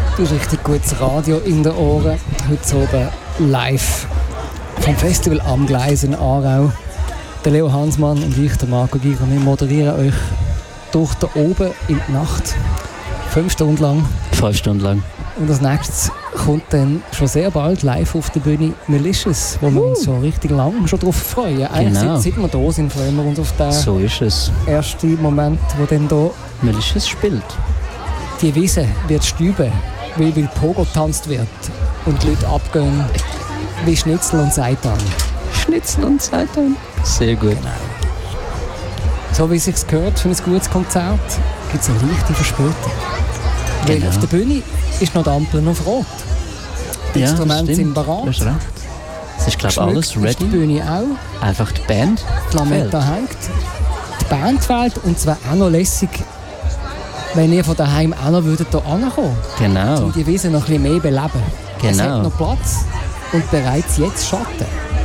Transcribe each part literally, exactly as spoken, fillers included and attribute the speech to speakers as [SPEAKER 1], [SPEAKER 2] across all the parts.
[SPEAKER 1] Du hast richtig gutes Radio in den Ohren. Heute oben live vom Festival am Gleis in Aarau. Der Leo Hansmann und ich, der Marco Giger, wir moderieren euch durch da oben in die Nacht. Fünf Stunden lang.
[SPEAKER 2] Fünf Stunden lang.
[SPEAKER 1] Und als nächstes kommt dann schon sehr bald live auf der Bühne Malicious, wo wir uns schon richtig lange schon darauf freuen. Eigentlich
[SPEAKER 2] Genau.
[SPEAKER 1] seit, seit wir da sind, freuen wir uns auf den
[SPEAKER 2] So ist es.
[SPEAKER 1] ersten Moment, wo dann hier
[SPEAKER 2] Malicious spielt.
[SPEAKER 1] die Wiese wird stüben, weil, weil Pogo getanzt wird und die Leute abgehen wie Schnitzel und Seitan.
[SPEAKER 2] Schnitzel und Seitan. Sehr gut.
[SPEAKER 1] Genau. So wie es sich gehört für ein gutes Konzert, gibt es eine leichte Verspätung. Weil
[SPEAKER 2] Genau.
[SPEAKER 1] auf der Bühne ist noch die Ampel auf Rot. Die
[SPEAKER 2] Ja, das
[SPEAKER 1] Instrumente sind
[SPEAKER 2] stimmt.
[SPEAKER 1] parat.
[SPEAKER 2] Du hast recht. Es ist, glaube ich, alles
[SPEAKER 1] Geschmückt ist die
[SPEAKER 2] ready.
[SPEAKER 1] Bühne auch.
[SPEAKER 2] Einfach die Band
[SPEAKER 1] Die Lametta
[SPEAKER 2] fehlt.
[SPEAKER 1] hängt. Die Band fehlt und zwar auch noch lässig, wenn ihr von daheim auch noch würdet hier ankommen,
[SPEAKER 2] Genau.
[SPEAKER 1] um die Wiese noch ein bisschen mehr beleben. Es
[SPEAKER 2] Genau.
[SPEAKER 1] hat noch Platz und bereits jetzt Schatten.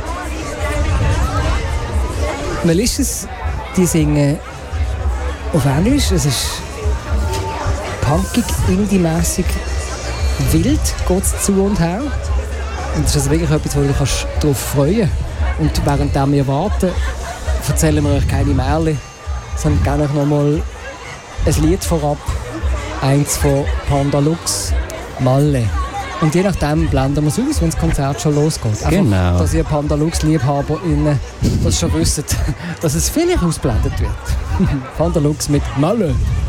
[SPEAKER 1] Malicious, die singen auf Englisch. Es ist punkig, indie-mässig, wild geht es zu und her. Und das ist also wirklich etwas, wo du dich darauf freuen kannst. Und während wir warten, erzählen wir euch keine Märchen, sondern gerne noch mal ein Lied vorab. Eins von Panda Lux, Malle. Und je nachdem blenden wir es aus, wenn das Konzert schon losgeht. Einfach,
[SPEAKER 2] Genau.
[SPEAKER 1] dass ihr Panda Lux-LiebhaberInnen das schon wisst, dass es vielleicht ausblendet wird. Panda Lux mit Malle.